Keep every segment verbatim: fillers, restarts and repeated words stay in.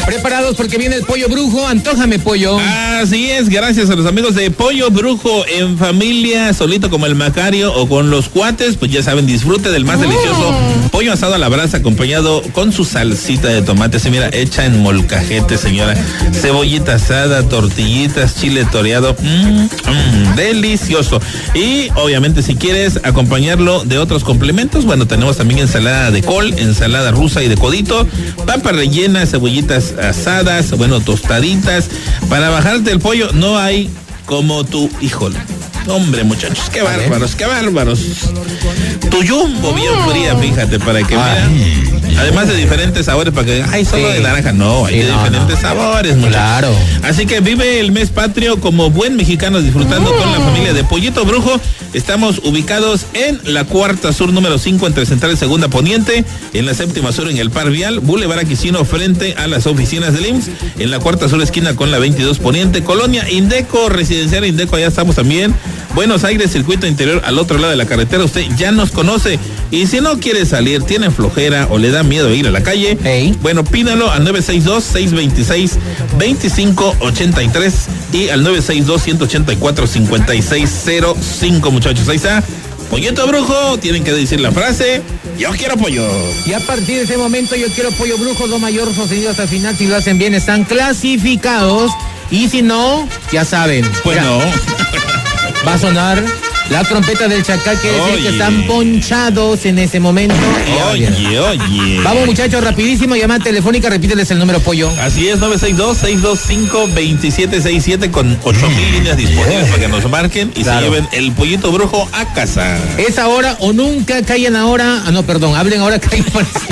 Preparados porque viene el pollo brujo. Antójame, pollo. Así es, gracias a los amigos de Pollo Brujo, en familia, solito como el Macario o con los cuates, pues ya saben, disfrute del más oh. delicioso pollo asado a la brasa acompañado con su salsita de tomate, se mira, hecha en molcajete, señora. Cebollita asada, tortillitas, chile toreado, mmm, mmm, delicioso. Y obviamente si quieres acompañarlo de otros complementos, bueno, tenemos también ensalada de col, ensalada rusa y de codito, papa rellena, cebollitas asadas, bueno, tostaditas. Para bajarte el pollo no hay como tu, híjole, hombre, muchachos, qué bárbaros, qué bárbaros. Tu jumbo bien fría, fíjate, para que vean. Además de diferentes sabores, para que ay, solo sí. de naranja, no, hay sí, de no, diferentes no. sabores, muchachos. Claro. Así que vive el mes patrio como buen mexicano, disfrutando uh. con la familia de Pollito Brujo. Estamos ubicados en la Cuarta Sur número cinco, entre Central y Segunda Poniente, en la Séptima Sur en el Par Vial, Boulevard Aquisino frente a las oficinas del I M S S, en la Cuarta Sur esquina con la veintidós Poniente, Colonia Indeco, Residencial Indeco, allá estamos también. Buenos Aires, circuito interior al otro lado de la carretera, usted ya nos conoce. Y si no quiere salir, tiene flojera o le da miedo ir a la calle, hey. bueno, pídalo al nueve seis dos, seis dos seis, dos cinco ocho tres y al nueve seis dos, uno ocho cuatro, cinco seis cero cinco, muchachos. Ahí está, Pollito Brujo, tienen que decir la frase, yo quiero pollo. Y a partir de ese momento, yo quiero pollo brujo, do mayor sostenido hasta el final. Si lo hacen bien, están clasificados. Y si no, ya saben. Pues ya. no. Va a sonar la trompeta del Chacal, que decir oye. que están ponchados en ese momento. Oye, oye, oye. Vamos, muchachos, rapidísimo, llamada telefónica, repíteles el número, pollo. Así es, nueve seis dos, seis dos cinco, dos siete seis siete con ocho mil líneas disponibles para que nos marquen y claro. se lleven el Pollito Brujo a casa. Es ahora o nunca, callen ahora. Ah, no, perdón, hablen ahora, callen.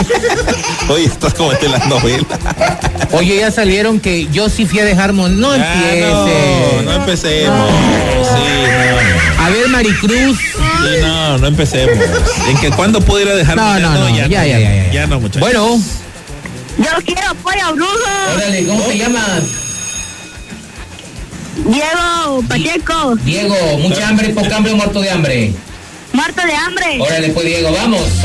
Oye, estás como en la novela. Oye, ya salieron que yo sí fui a dejar mon... No ya empieces. No, no empecemos. No. Sí, no. A ver, Maricruz. Sí, no, no empecemos. En que cuando puedo ir a dejar no, no, no, ya, ya, ya, ya, ya. Ya no, muchachos. Bueno. Yo quiero pollo brujo. Órale, ¿cómo te llamas? Diego Pacheco. Diego, mucha hambre, poca hambre o muerto de hambre. Muerto de hambre. Órale, pues, Diego, vamos.